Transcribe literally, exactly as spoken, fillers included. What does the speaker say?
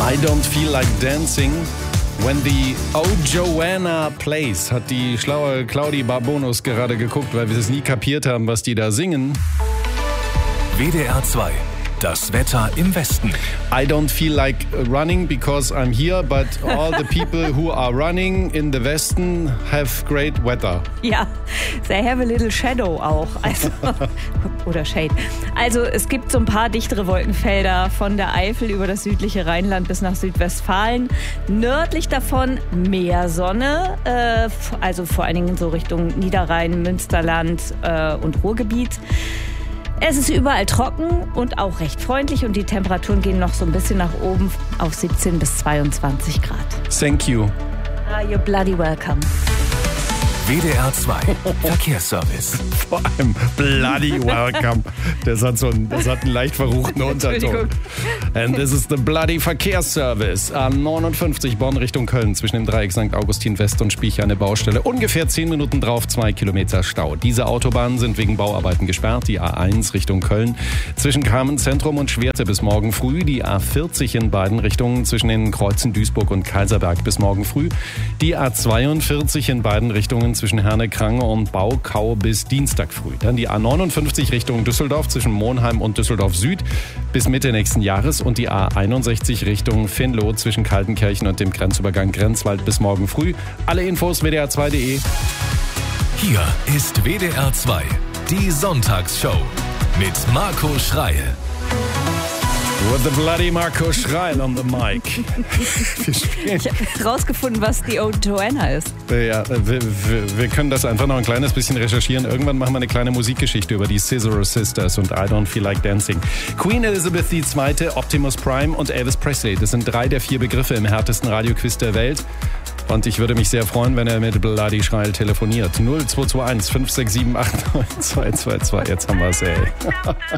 I don't feel like dancing when the Oh Joanna plays, hat die schlaue Claudi Barbonus gerade geguckt, weil wir es nie kapiert haben, was die da singen. W D R zwei. Das Wetter im Westen. I don't feel like running because I'm here, but all the people who are running in the Westen have great weather. Ja, they have a little shadow auch. Also, oder Shade. Also es gibt so ein paar dichtere Wolkenfelder von der Eifel über das südliche Rheinland bis nach Südwestfalen. Nördlich davon mehr Sonne, äh, also vor allen Dingen so Richtung Niederrhein, Münsterland äh, und Ruhrgebiet. Es ist überall trocken und auch recht freundlich und die Temperaturen gehen noch so ein bisschen nach oben auf siebzehn bis zweiundzwanzig Grad. Thank you. Ah, you're bloody welcome. W D R zwei Verkehrsservice. Vor allem bloody welcome. Das hat, so einen, das hat einen leicht verruchten Unterton. And this is the bloody Verkehrsservice. A neunundfünfzig Bonn Richtung Köln zwischen dem Dreieck Sankt Augustin West und Spiecher eine Baustelle. Ungefähr zehn Minuten drauf, zwei Kilometer Stau. Diese Autobahnen sind wegen Bauarbeiten gesperrt. Die A eins Richtung Köln zwischen Kamenz-Zentrum und Schwerte bis morgen früh. Die A vierzig in beiden Richtungen zwischen den Kreuzen Duisburg und Kaiserberg bis morgen früh. Die A zweiundvierzig in beiden Richtungen zwischen Herne-Krange und Baukau bis Dienstag früh. Dann die A neunundfünfzig Richtung Düsseldorf zwischen Monheim und Düsseldorf Süd bis Mitte nächsten Jahres und die A einundsechzig Richtung Venlo zwischen Kaltenkirchen und dem Grenzübergang Grenzwald bis morgen früh. Alle Infos w d r zwei punkt d e. Hier ist W D R zwei, die Sonntagsshow mit Marco Schreil. With the bloody Marco Schreil on the mic. Wir spielen. Ich habe rausgefunden, was die Oh Joanna ist. Ja, wir, wir, wir können das einfach noch ein kleines bisschen recherchieren. Irgendwann machen wir eine kleine Musikgeschichte über die Scissor Sisters und I Don't Feel Like Dancing. Queen Elizabeth die Zweite, Optimus Prime und Elvis Presley. Das sind drei der vier Begriffe im härtesten Radioquiz der Welt. Und ich würde mich sehr freuen, wenn er mit Bloody Schreil telefoniert. null zwei zwei eins fünf sechs sieben acht neun zwei zwei zwei. Jetzt haben wir es, ey.